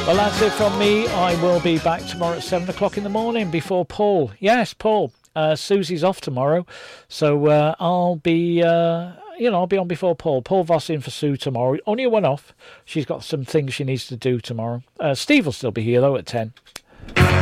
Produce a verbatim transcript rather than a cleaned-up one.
Well, that's it from me. I will be back tomorrow at seven o'clock in the morning before Paul. Yes, Paul. Uh, Susie's off tomorrow, so uh, I'll be, uh, you know, I'll be on before Paul. Paul Voss in for Sue tomorrow. Only a one-off. She's got some things she needs to do tomorrow. Uh, Steve will still be here, though, at ten.